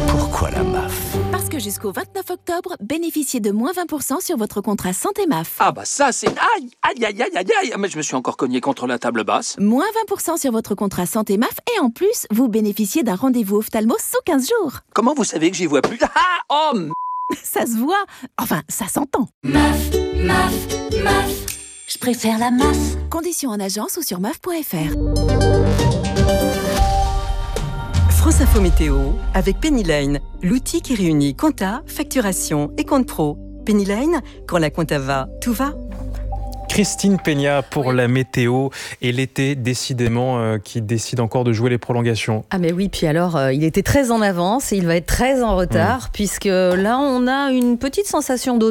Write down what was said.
Pourquoi la MAF? Parce que jusqu'au 29 octobre, bénéficiez de moins 20% sur votre contrat santé MAF. Ah bah ça c'est... Aïe, aïe, aïe, aïe, aïe, aïe. Mais je me suis encore cogné contre la table basse. Moins 20% sur votre contrat santé MAF et en plus, vous bénéficiez d'un rendez-vous ophtalmo sous 15 jours. Comment vous savez que j'y vois plus? Ah, oh, Ça se voit. Enfin, ça s'entend. MAF, MAF, MAF. Je préfère la MAF. Conditions en agence ou sur maf.fr. France Info Météo avec Penny Lane, l'outil qui réunit compta, facturation et compte pro. Penny Lane, quand la compta va, tout va. Christine Peña pour la météo et l'été, décidément, qui décide encore de jouer les prolongations. Ah mais oui, puis alors, il était très en avance et il va être très en retard, puisque là, on a une petite sensation d'automne.